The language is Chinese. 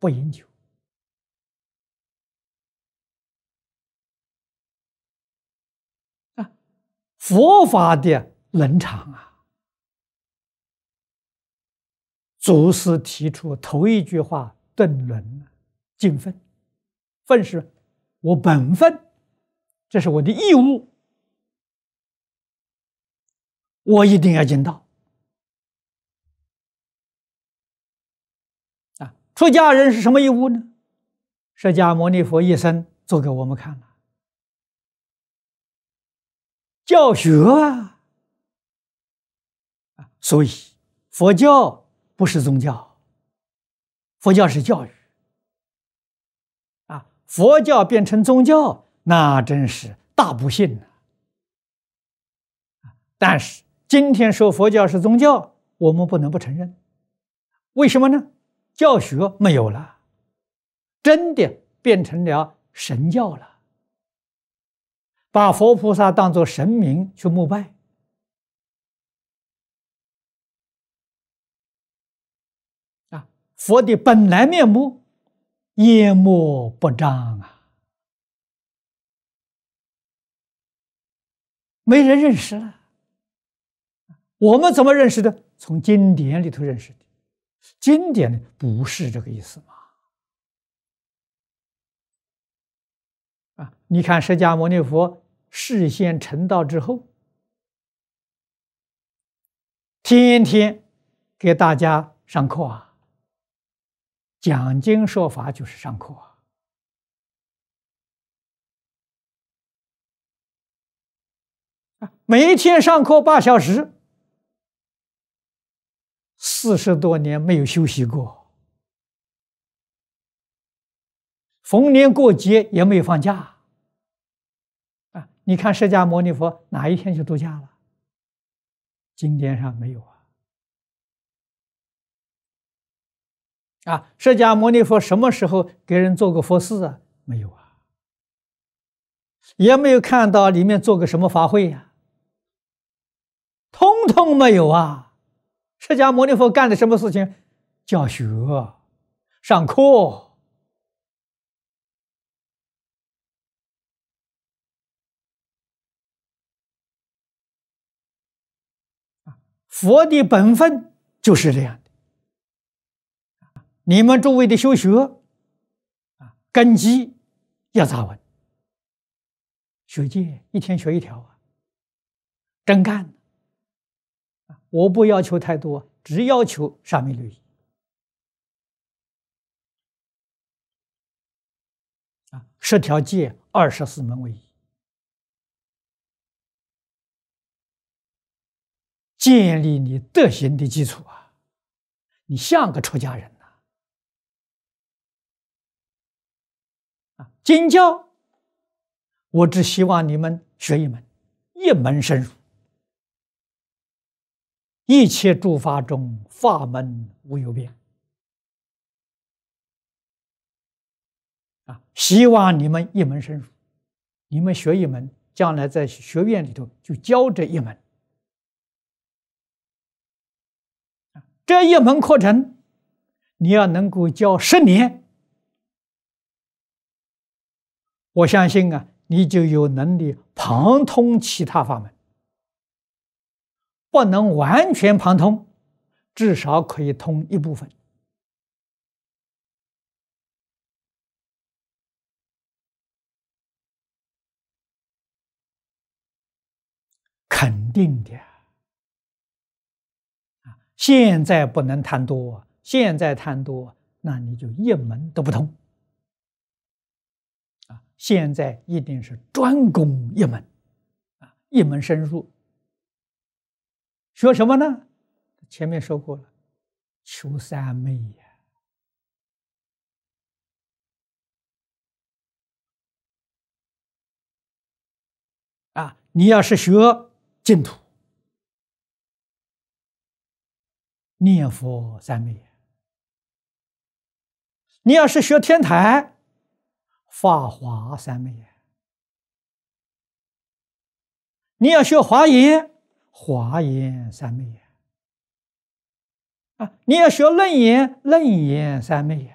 不饮酒。佛法的伦常啊，祖师提出头一句话顿论尽分，分是我本分，这是我的义务，我一定要尽到。出家人是什么义务呢？释迦牟尼佛一生做给我们看了，教学啊。所以佛教不是宗教，佛教是教育。佛教变成宗教，那真是大不幸了。但是今天说佛教是宗教，我们不能不承认。为什么呢？教学没有了，真的变成了神教了，把佛菩萨当作神明去膜拜。佛的本来面目淹没不彰啊，没人认识了。我们怎么认识的？从经典里头认识的。经典呢，不是这个意思嘛？你看释迦牟尼佛示现成道之后，天天给大家上课啊。讲经说法就是上课每一天上课8小时，40多年没有休息过，逢年过节也没有放假你看释迦牟尼佛哪一天去度假了？经典上没有释迦牟尼佛什么时候给人做过佛事啊？没有也没有看到里面做个什么法会通通没有释迦牟尼佛干的什么事情？教学、上课。佛的本分就是这样的。你们诸位的修学根基要扎稳，学戒一天学一条真干。我不要求太多，只要求沙弥律仪10条戒24门为一，建立你德行的基础你像个出家人经教我只希望你们学一门，一门深入，一切诸法中法门无有变希望你们一门深入，你们学一门，将来在学院里头就教这一门。这一门课程你要能够教10年，我相信你就有能力旁通其他法门。不能完全旁通，至少可以通一部分。肯定的现在不能贪多，现在贪多，那你就一门都不通现在一定是专攻一门一门深入。学什么呢？前面说过了，求三昧你要是学净土，念佛三昧；你要是学天台，法华三昧；你要学华严，华严三昧你要学楞严，楞严三昧